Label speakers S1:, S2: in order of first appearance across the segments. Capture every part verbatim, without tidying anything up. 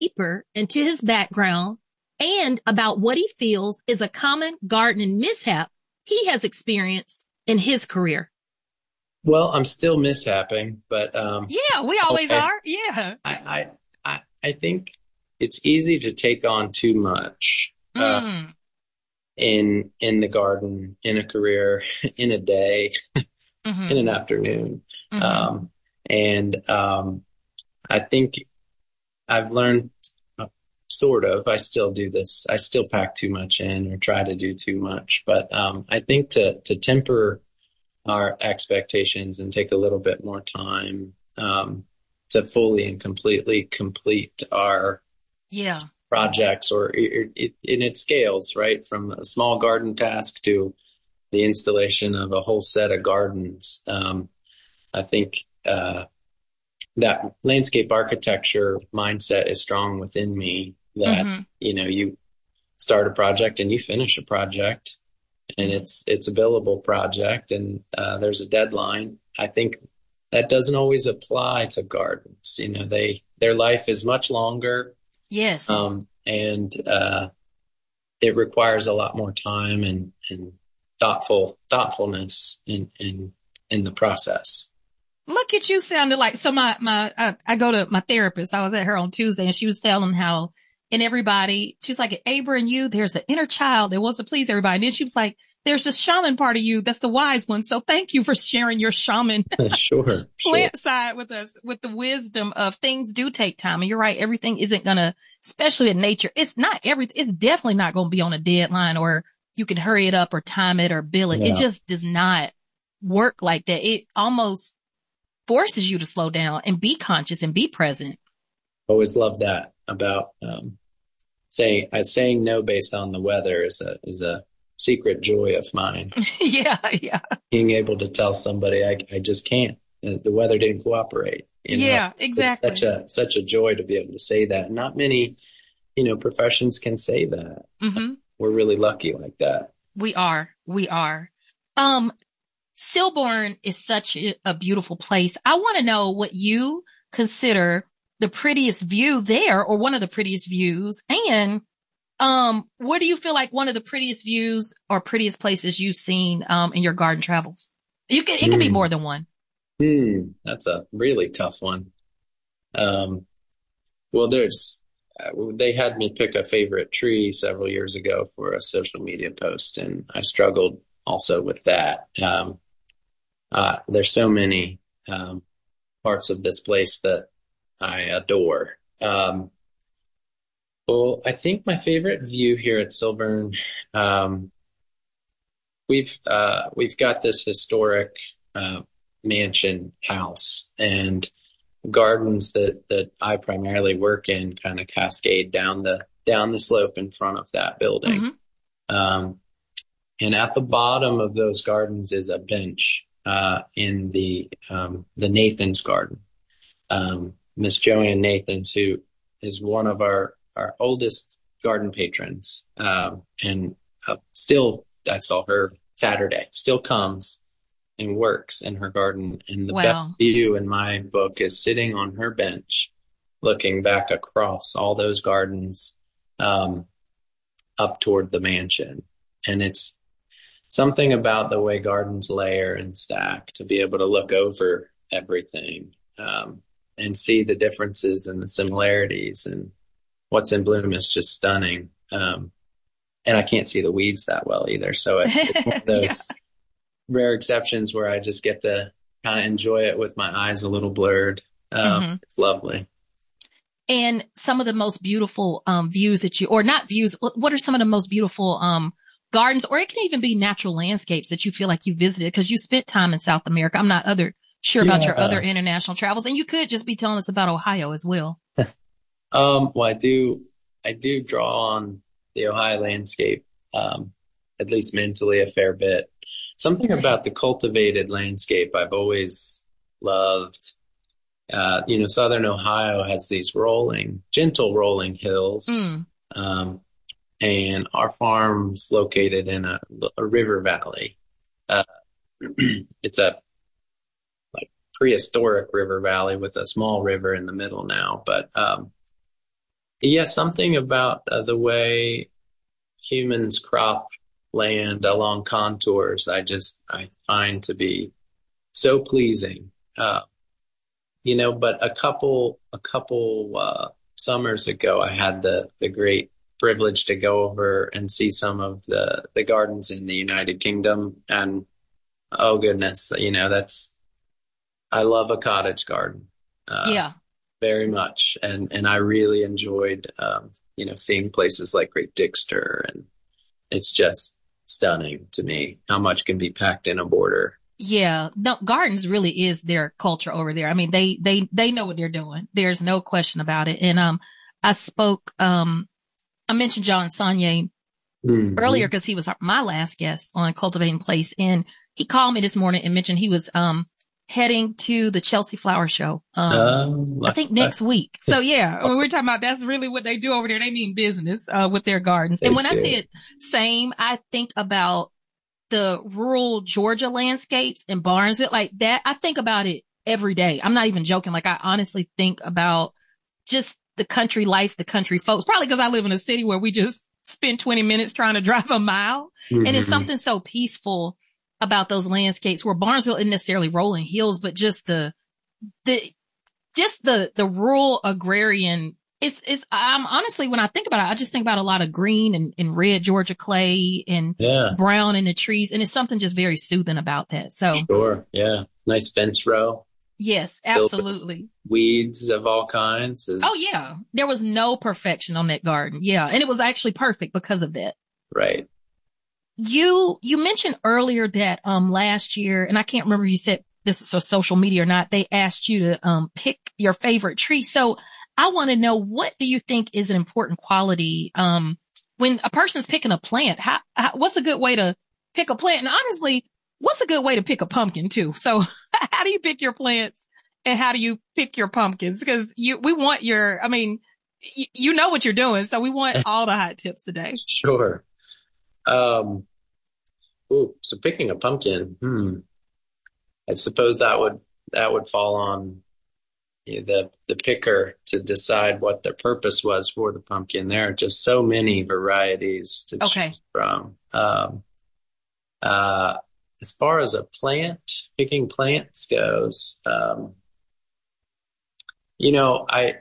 S1: deeper into his background and about what he feels is a common gardening mishap he has experienced in his career.
S2: Well, I'm still mishapping, but um,
S1: Yeah, we always
S2: I,
S1: are. Yeah.
S2: I, I, I think it's easy to take on too much uh,
S1: Mm,
S2: in in the garden, in a career, in a day,
S1: mm-hmm,
S2: in an afternoon,
S1: mm-hmm.
S2: um, and um, I think I've learned uh, sort of. I still do this. I still pack too much in or try to do too much, but um, I think to to temper our expectations and take a little bit more time um, to fully and completely complete our
S1: Yeah.
S2: projects, or it, it, and it scales, right? From a small garden task to the installation of a whole set of gardens. Um, I think uh, that landscape architecture mindset is strong within me that,
S1: Mm-hmm.
S2: you know, you start a project and you finish a project and it's it's a billable project and uh, there's a deadline. I think that doesn't always apply to gardens. You know, they their life is much longer,
S1: Yes.
S2: um, and uh, it requires a lot more time and and thoughtful thoughtfulness in in in the process.
S1: Look at you sounded like, so my, my, I, I go to my therapist. I was at her on Tuesday and she was telling how in everybody, she was like, Abra and you, there's an inner child that wants to please everybody. And then she was like, there's this shaman part of you that's the wise one. So thank you for sharing your shaman
S2: Sure, sure.
S1: plant side with us, with the wisdom of things do take time. And you're right. Everything isn't gonna, especially in nature, it's not everything. It's definitely not going to be on a deadline or you can hurry it up or time it or bill it. It
S2: Yeah,
S1: just does not work like that. It almost forces you to slow down and be conscious and be present.
S2: always love that about um, saying uh, saying no based on the weather is a is a secret joy of mine.
S1: Yeah, yeah,
S2: Being able to tell somebody I, I just can't. Uh, The weather didn't cooperate. You know,
S1: yeah,
S2: it's such
S1: exactly.
S2: a such a joy to be able to say that. Not many, you know, professions can say that.
S1: Hmm.
S2: We're really lucky like that.
S1: We are, we are. Um, Silborn is such a, a beautiful place. I want to know what you consider the prettiest view there or one of the prettiest views. And, um, what do you feel like one of the prettiest views or prettiest places you've seen, um, in your garden travels? You can, it can be more
S2: Mm.
S1: than one.
S2: Hmm, that's a really tough one. Um, well, there's uh, they had me pick a favorite tree several years ago for a social media post, and I struggled also with that. Um, uh, there's so many um, parts of this place that I adore. Um, well, I think my favorite view here at Silburn, um, we've uh, we've got this historic uh, mansion house and gardens that that I primarily work in kind of cascade down the down the slope in front of that building.
S1: Hmm.
S2: Um, and at the bottom of those gardens is a bench uh, in the um, the Nathan's garden. Um, Miss Joanne Nathans, who is one of our our oldest garden patrons, um, and uh, still I saw her Saturday, still comes and works in her garden. And the
S1: Wow.
S2: best view in my book is sitting on her bench, looking back across all those gardens, um, up toward the mansion. And it's something about the way gardens layer and stack to be able to look over everything, um, and see the differences and the similarities, and what's in bloom is just stunning. Um, and I can't see the weeds that well either. So it's, it's one of
S1: Yeah.
S2: those rare exceptions where I just get to kind of enjoy it with my eyes a little blurred. Um,
S1: Hmm.
S2: it's lovely.
S1: And some of the most beautiful, um, views that you, or not views, what are some of the most beautiful, um, gardens, or it can even be natural landscapes that you feel like you visited because you spent time in South America. I'm not other sure about your other
S2: Yeah.
S1: international travels, and you could just be telling us about Ohio as well.
S2: Um, well, I do, I do draw on the Ohio landscape, um, at least mentally a fair bit. Something about the cultivated landscape I've always loved. Uh, you know, Southern Ohio has these rolling, gentle rolling hills.
S1: Mm.
S2: Um, and our farm's located in a, a river valley. Uh, it's a like prehistoric river valley with a small river in the middle now, but, um, Yeah, something about uh, the way humans crop land along contours, I just I find to be so pleasing. Uh, you know, but a couple a couple uh, summers ago, I had the the great privilege to go over and see some of the the gardens in the United Kingdom, and oh goodness, you know, that's I love a cottage garden. Uh,
S1: Yeah.
S2: very much, and and I really enjoyed um, you know seeing places like Great Dixter, and it's just stunning to me how much can be packed in a border.
S1: Yeah, no, gardens really is their culture over there. I mean, they, they, they know what they're doing. There's no question about it. And, um, I spoke, um, I mentioned John Saunier earlier
S2: Hmm.
S1: because he was my last guest on Cultivating Place. And he called me this morning and mentioned he was, um, heading to the Chelsea Flower Show. Um,
S2: Um,
S1: I
S2: I,
S1: think
S2: I,
S1: next week. So yeah, when
S2: awesome.
S1: we're talking about that's really what they do over there. They mean business, uh, with their gardens. And
S2: They
S1: when I say
S2: do.
S1: it same, I think about the rural Georgia landscapes in Barnesville, like that. I think about it every day. I'm not even joking. Like I honestly think about just the country life, the country folks, probably because I live in a city where we just spend twenty minutes trying to drive a mile. And it's
S2: Hmm.
S1: something so peaceful about those landscapes where Barnesville isn't necessarily rolling hills, but just the, the, just the, the rural agrarian. It's, it's, I'm honestly, when I think about it, I just think about a lot of green and, and red Georgia clay and
S2: Yeah,
S1: brown in the trees. And it's something just very soothing about that. So
S2: sure. Yeah, nice fence row
S1: yes,
S2: filled with
S1: absolutely.
S2: weeds of all kinds
S1: Oh
S2: is
S1: yeah. There was no perfection on that garden. Yeah. And it was actually perfect because of that.
S2: right.
S1: You, you mentioned earlier that, um, last year, and I can't remember if you said this is on social media or not, they asked you to, um, pick your favorite tree. So I want to know, what do you think is an important quality, um, when a person's picking a plant? How, how, what's a good way to pick a plant? And honestly, what's a good way to pick a pumpkin too? So how do you pick your plants and how do you pick your pumpkins? Because you, we want your, I mean, you, you know what you're doing. So we want all the hot tips today.
S2: Sure. Um, ooh, so picking a pumpkin, hmm, I suppose that would that would fall on the the picker to decide what the purpose was for the pumpkin. There are just so many varieties to
S1: Okay.
S2: choose from. Um, uh, as far as a plant, picking plants goes, um, you know, I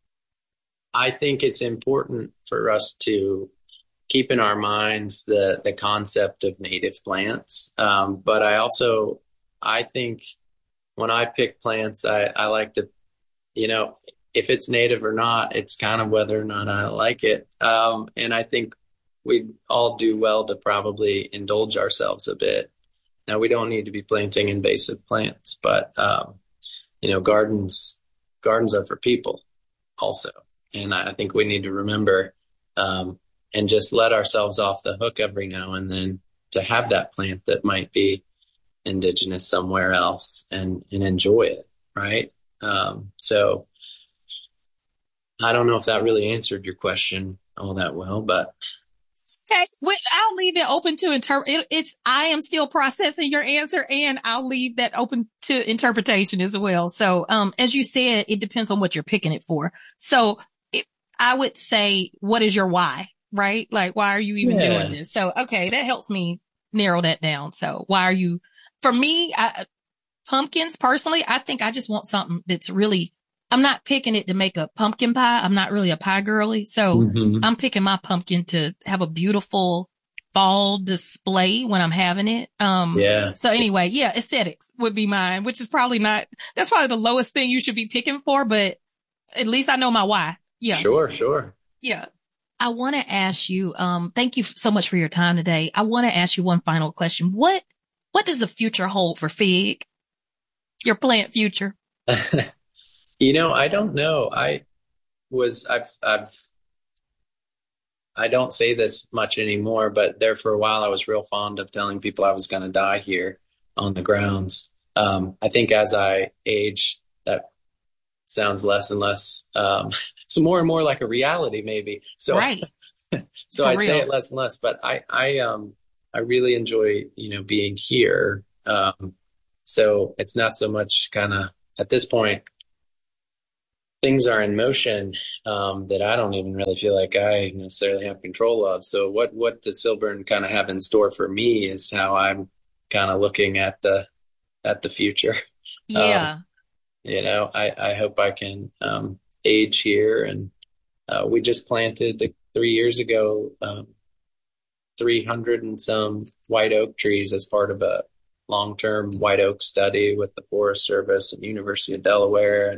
S2: I think it's important for us to keep in our minds the the concept of native plants. Um, but I also I think when I pick plants, I, I like to, you know, if it's native or not, it's kind of whether or not I like it. Um, and I think we all do well to probably indulge ourselves a bit. Now, we don't need to be planting invasive plants, but, um, you know, gardens, gardens are for people also. And I, I think we need to remember, um, and just let ourselves off the hook every now and then to have that plant that might be indigenous somewhere else and, and enjoy it. Right. Um, so, I don't know if that really answered your question all that well, but
S1: Okay, well, I'll leave it open to interpret. It, it's I am still processing your answer, and I'll leave that open to interpretation as well. So, um, as you said, it depends on what you're picking it for. So, it, I would say, what is your why? Right? Like, why are you even doing
S2: yeah,
S1: this? So, okay, that helps me narrow that down. So, why are you? For me, I, pumpkins personally, I think I just want something that's really, I'm not picking it to make a pumpkin pie. I'm not really a pie girly. So
S2: hmm,
S1: I'm picking my pumpkin to have a beautiful fall display when I'm having it. Um,
S2: yeah,
S1: so anyway, yeah, aesthetics would be mine, which is probably not, that's probably the lowest thing you should be picking for, but at least I know my why. Yeah.
S2: sure, sure.
S1: Yeah. I want to ask you, um, thank you so much for your time today. I want to ask you one final question. What, what does the future hold for Fig? Your plant future?
S2: You know, I don't know. I was, I've, I've, I don't say this much anymore, but there for a while, I was real fond of telling people I was going to die here on the grounds. Um, I think as I age, that sounds less and less, um, so more and more like a reality, maybe. So
S1: Right.
S2: so
S1: For
S2: I say it
S1: real.
S2: less and less, but I, I, um, I really enjoy, you know, being here. Um, so it's not so much kind of at this point things are in motion um, that I don't even really feel like I necessarily have control of. So what what does Silburn kind of have in store for me is how I'm kind of looking at the at the future. Um,
S1: Yeah.
S2: you know, I, I hope I can um, age here, and uh, we just planted the, three years ago um, three hundred and some white oak trees as part of a long-term white oak study with the Forest Service and University of Delaware.